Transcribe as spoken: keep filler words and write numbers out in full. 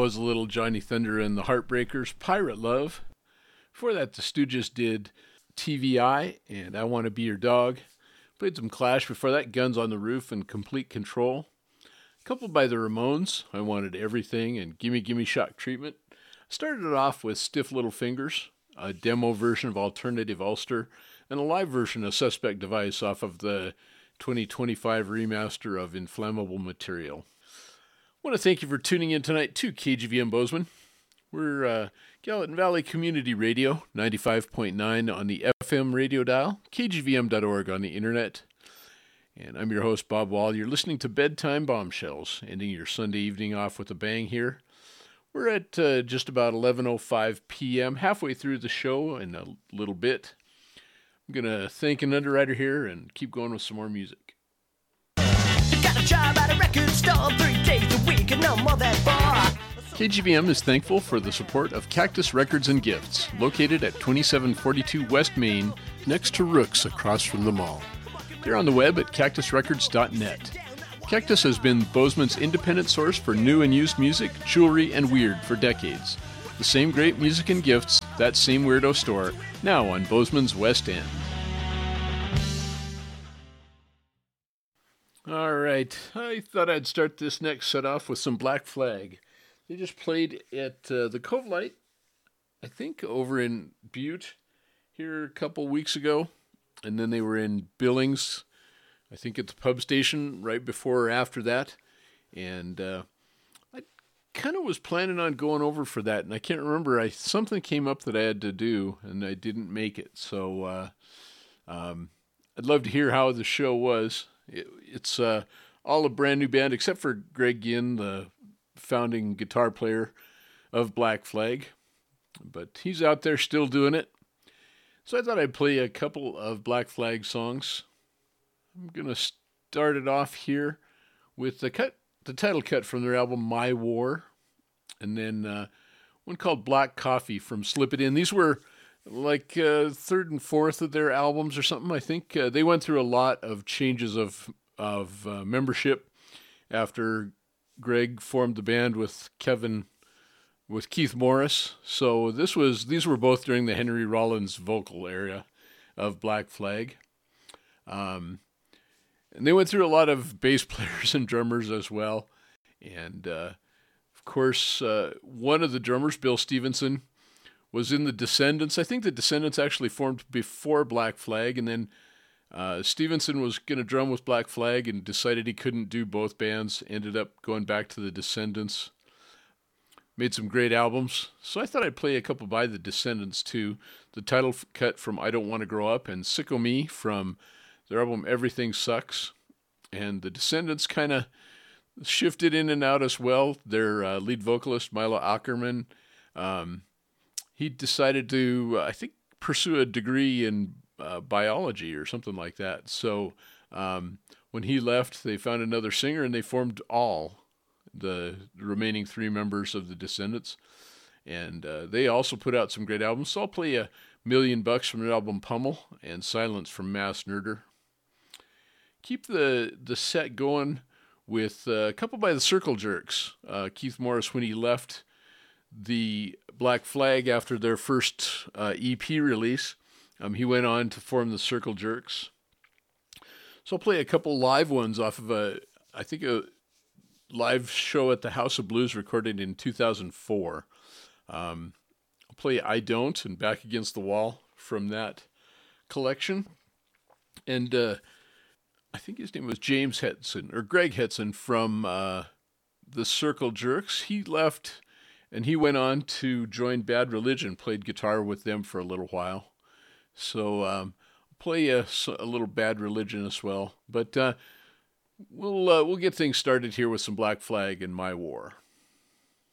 was a little Johnny Thunder and the Heartbreakers, Pirate Love. Before that, the Stooges did T V I and I Want to Be Your Dog. Played some Clash before that, Guns on the Roof and Complete Control. A couple by the Ramones, I Wanted Everything and Gimme Gimme Shock Treatment. Started it off with Stiff Little Fingers, a demo version of Alternative Ulster, and a live version of Suspect Device off of the twenty twenty-five remaster of Inflammable Material. I want to thank you for tuning in tonight to K G V M Bozeman. We're uh, Gallatin Valley Community Radio, ninety-five point nine on the F M radio dial, K G V M dot org on the internet. And I'm your host, Bob Wall. You're listening to Bedtime Bombshells, ending your Sunday evening off with a bang here. We're at uh, just about eleven oh five p.m., halfway through the show in a little bit. I'm going to thank an underwriter here and keep going with some more music. Got a job at a record store three days a week and no more than four. K G V M is thankful for the support of Cactus Records and Gifts, located at twenty-seven forty-two West Main, next to Rook's across from the mall. They're on the web at cactus records dot net. Cactus has been Bozeman's independent source for new and used music, jewelry, and weird for decades. The same great music and gifts, that same weirdo store, now on Bozeman's West End. All right, I thought I'd start this next set off with some Black Flag. They just played at uh, the Cove Light, I think over in Butte here a couple weeks ago, and then they were in Billings, I think at the pub station right before or after that, and uh, I kind of was planning on going over for that, and I can't remember, I something came up that I had to do, and I didn't make it, so uh, um, I'd love to hear how the show was. It, it's uh, all a brand new band, except for Greg Ginn, the founding guitar player of Black Flag, but he's out there still doing it. So I thought I'd play a couple of Black Flag songs. I'm going to start it off here with the cut, the title cut from their album My War, and then uh, one called Black Coffee from Slip It In. These were like uh, third and fourth of their albums or something. I think uh, they went through a lot of changes of of uh, membership after Greg formed the band with Kevin, with Keith Morris. So this was these were both during the Henry Rollins vocal era of Black Flag. Um, and they went through a lot of bass players and drummers as well. And uh, of course, uh, one of the drummers, Bill Stevenson, was in the Descendants. I think the Descendants actually formed before Black Flag, and then uh, Stevenson was going to drum with Black Flag and decided he couldn't do both bands, ended up going back to the Descendants. Made some great albums, so I thought I'd play a couple by the Descendants too. The title cut from I Don't Want to Grow Up and Sicko Me from their album Everything Sucks. And the Descendants kind of shifted in and out as well. Their uh, lead vocalist, Milo Ackerman, um, he decided to, uh, I think, pursue a degree in uh, biology or something like that. So um, when he left, they found another singer and they formed All, the remaining three members of the Descendants. And uh, they also put out some great albums. So I'll play a Million Bucks from their album Pummel and Silence from Mass Nerder. Keep the, the set going with uh, a couple by the Circle Jerks. Uh, Keith Morris, when he left the Black Flag after their first uh, E P release, um, he went on to form the Circle Jerks. So I'll play a couple live ones off of a, I think a live show at the House of Blues recorded in two thousand four. Um, I'll play I Don't and Back Against the Wall from that collection. And uh, I think his name was James Hetson, or Greg Hetson from uh, the Circle Jerks. He left and he went on to join Bad Religion, played guitar with them for a little while. So um, I'll play a, a little Bad Religion as well. But uh, we'll uh, we'll get things started here with some Black Flag and My War.